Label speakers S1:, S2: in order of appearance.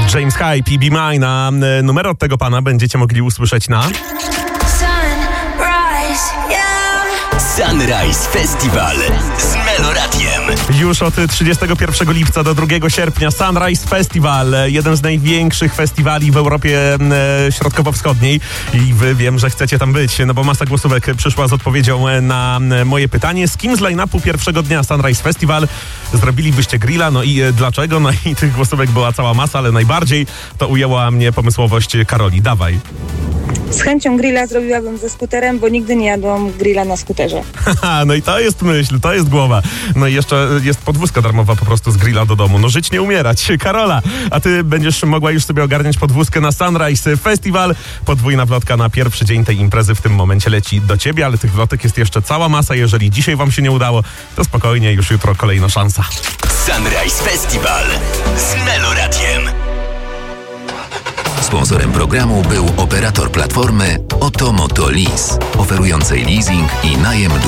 S1: James Hype i Be Mine, a numer od tego pana będziecie mogli usłyszeć na...
S2: Sunrise Festival z Meloradiem.
S1: Już od 31 lipca do 2 sierpnia Sunrise Festival, jeden z największych festiwali w Europie Środkowo-Wschodniej i wy wiem, że chcecie tam być, no bo masa głosówek przyszła z odpowiedzią na moje pytanie, z kim z line-upu pierwszego dnia Sunrise Festival zrobilibyście grilla, no i dlaczego? No i tych głosówek była cała masa, ale najbardziej to ujęła mnie pomysłowość Karoli. Dawaj.
S3: Z chęcią grilla zrobiłabym ze skuterem, bo nigdy nie jadłam grilla na skuterze.
S1: Haha, no i to jest myśl, to jest głowa. No i jeszcze jest podwózka darmowa po prostu z grilla do domu. No żyć nie umierać. Karola, a ty będziesz mogła już sobie ogarniać podwózkę na Sunrise Festival. Podwójna wlotka na pierwszy dzień tej imprezy w tym momencie leci do ciebie, ale tych wlotek jest jeszcze cała masa. Jeżeli dzisiaj wam się nie udało, to spokojnie, już jutro kolejna szansa.
S2: Sunrise Festival z Meloradiem.
S4: Sponsorem programu był operator platformy Oto Moto Lease, oferującej leasing i najem